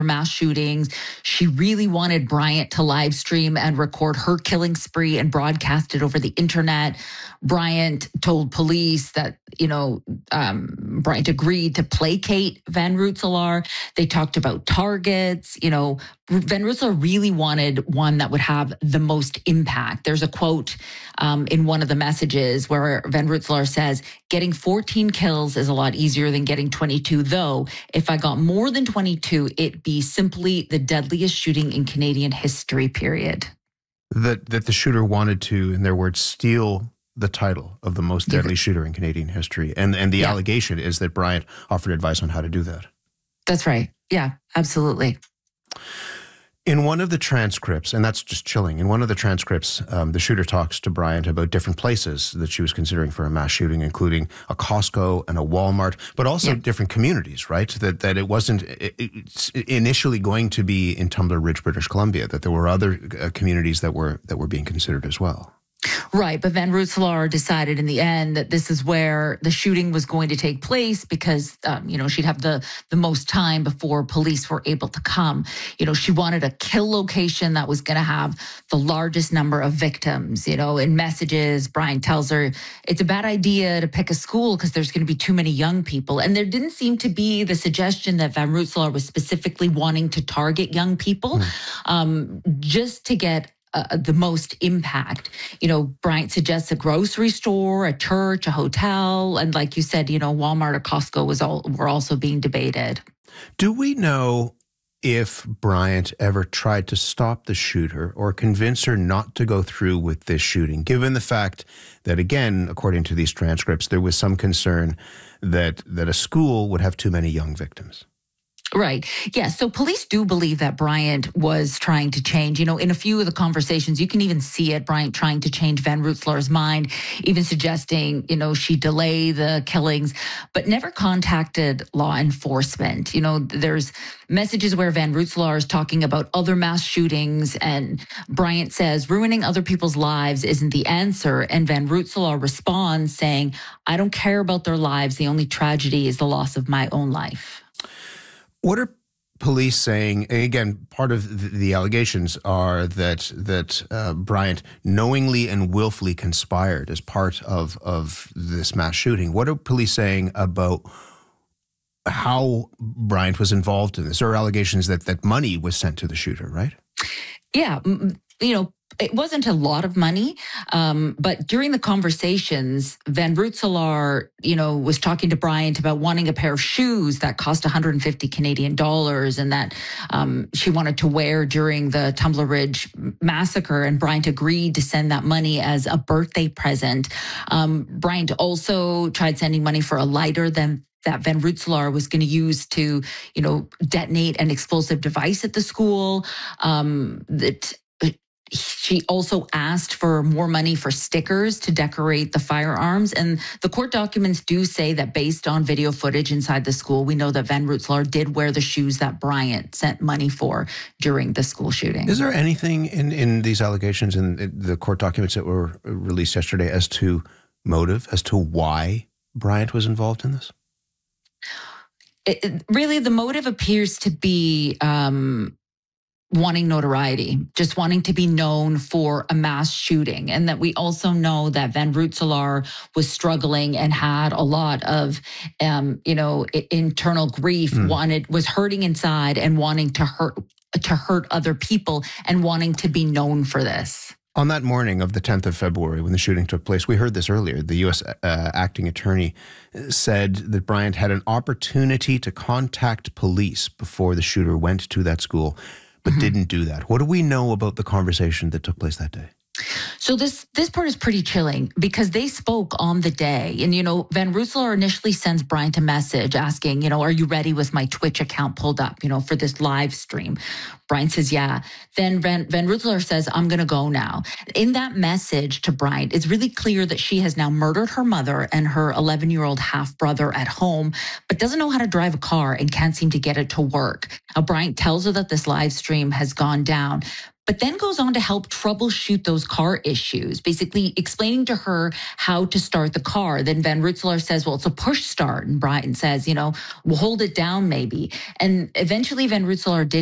mass shootings. She really wanted Bryant to live stream and record her killing spree and broadcast it over the internet. Bryant told police that, Bryant agreed to placate Van Rensselaer. They talked about targets. Van Rensselaer really wanted one that would have the most impact. There's a quote in one of the messages where Van Rensselaer says, "Getting 14 kills is a lot easier than getting 22, though. If I got more than 22, it'd be simply the deadliest shooting in Canadian history, period." That the shooter wanted to, in their words, steal the title of the most deadly shooter in Canadian history. And the allegation is that Bryant offered advice on how to do that. That's right. Yeah, absolutely. In one of the transcripts, and that's just chilling, in one of the transcripts, the shooter talks to Bryant about different places that she was considering for a mass shooting, including a Costco and a Walmart, but also different communities, right? That it wasn't initially going to be in Tumbler Ridge, British Columbia, that there were other communities that were being considered as well. Right, but Van Rensselaer decided in the end that this is where the shooting was going to take place because, she'd have the most time before police were able to come. She wanted a kill location that was going to have the largest number of victims. In messages, Bryant tells her it's a bad idea to pick a school because there's going to be too many young people. And there didn't seem to be the suggestion that Van Rensselaer was specifically wanting to target young people just to get the most impact. Bryant suggests a grocery store, a church, a hotel, and like you said, Walmart or Costco were also being debated. Do we know if Bryant ever tried to stop the shooter or convince her not to go through with this shooting, given the fact that, again, according to these transcripts, there was some concern that a school would have too many young victims? Right. Yeah. So police do believe that Bryant was trying to change. In a few of the conversations, you can even see it, Bryant trying to change Van Rensselaer's mind, even suggesting, she delay the killings, but never contacted law enforcement. There's messages where Van Rensselaer is talking about other mass shootings, and Bryant says ruining other people's lives isn't the answer. And Van Rensselaer responds saying, "I don't care about their lives. The only tragedy is the loss of my own life." What are police saying? Again, part of the allegations are that Bryant knowingly and willfully conspired as part of this mass shooting. What are police saying about how Bryant was involved in this? There are allegations that money was sent to the shooter, right? Yeah. It wasn't a lot of money, but during the conversations, Van Rensselaer, was talking to Bryant about wanting a pair of shoes that cost 150 Canadian dollars and that she wanted to wear during the Tumbler Ridge massacre. And Bryant agreed to send that money as a birthday present. Bryant also tried sending money for a lighter that Van Rensselaer was going to use to, detonate an explosive device at the school. She also asked for more money for stickers to decorate the firearms. And the court documents do say that based on video footage inside the school, we know that Van Rensselaer did wear the shoes that Bryant sent money for during the school shooting. Is there anything in these allegations in the court documents that were released yesterday as to motive, as to why Bryant was involved in this? Really, the motive appears to be wanting notoriety, just wanting to be known for a mass shooting. And that we also know that Van Rensselaer was struggling and had a lot of, internal grief, was hurting inside and wanting to hurt other people and wanting to be known for this. On that morning of the 10th of February, when the shooting took place, we heard this earlier. The U.S. acting attorney said that Bryant had an opportunity to contact police before the shooter went to that school, but didn't do that. What do we know about the conversation that took place that day? So this part is pretty chilling because they spoke on the day. And, Van Rensselaer initially sends Bryant a message asking, are you ready with my Twitch account pulled up, for this live stream? Bryant says, yeah. Then Van Rensselaer says, I'm going to go now. In that message to Bryant, it's really clear that she has now murdered her mother and her 11-year-old half-brother at home, but doesn't know how to drive a car and can't seem to get it to work. Now, Bryant tells her that this live stream has gone down, but then goes on to help troubleshoot those car issues, basically explaining to her how to start the car. Then Van Rutselaar says, well, it's a push start. And Brian says, we'll hold it down maybe. And eventually Van Rutselaar did